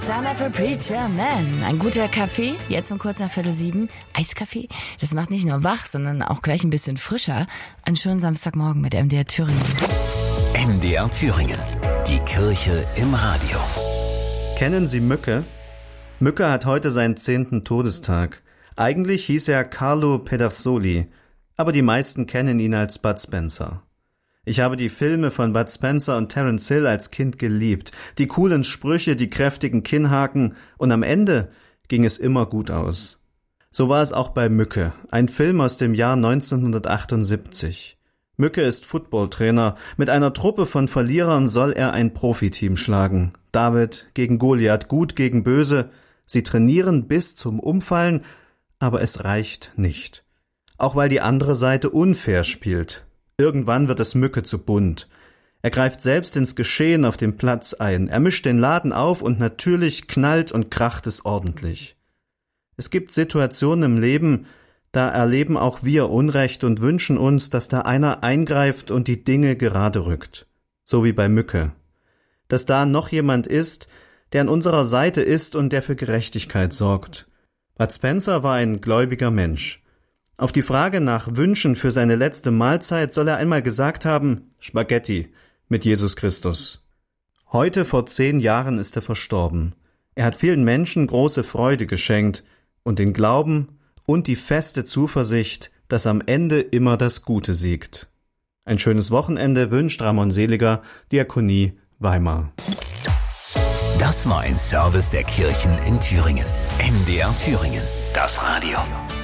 Son of a Preacher Man. Ein guter Kaffee, jetzt um kurz nach 6:45. Eiskaffee, das macht nicht nur wach, sondern auch gleich ein bisschen frischer. Einen schönen Samstagmorgen mit MDR Thüringen. MDR Thüringen, die Kirche im Radio. Kennen Sie Mücke? Mücke hat heute seinen 10. Todestag. Eigentlich hieß er Carlo Pedersoli, aber die meisten kennen ihn als Bud Spencer. Ich habe die Filme von Bud Spencer und Terence Hill als Kind geliebt. Die coolen Sprüche, die kräftigen Kinnhaken und am Ende ging es immer gut aus. So war es auch bei Mücke, ein Film aus dem Jahr 1978. Mücke ist Footballtrainer. Mit einer Truppe von Verlierern soll er ein Profiteam schlagen. David gegen Goliath, gut gegen böse. Sie trainieren bis zum Umfallen, aber es reicht nicht. Auch weil die andere Seite unfair spielt. Irgendwann wird es Mücke zu bunt. Er greift selbst ins Geschehen auf dem Platz ein. Er mischt den Laden auf und natürlich knallt und kracht es ordentlich. Es gibt Situationen im Leben, da erleben auch wir Unrecht und wünschen uns, dass da einer eingreift und die Dinge gerade rückt. So wie bei Mücke. Dass da noch jemand ist, der an unserer Seite ist und der für Gerechtigkeit sorgt. Bud Spencer war ein gläubiger Mensch. Auf die Frage nach Wünschen für seine letzte Mahlzeit soll er einmal gesagt haben, Spaghetti mit Jesus Christus. Heute vor 10 Jahren ist er verstorben. Er hat vielen Menschen große Freude geschenkt und den Glauben und die feste Zuversicht, dass am Ende immer das Gute siegt. Ein schönes Wochenende wünscht Ramon Seliger, Diakonie Weimar. Das war ein Service der Kirchen in Thüringen. MDR Thüringen, das Radio.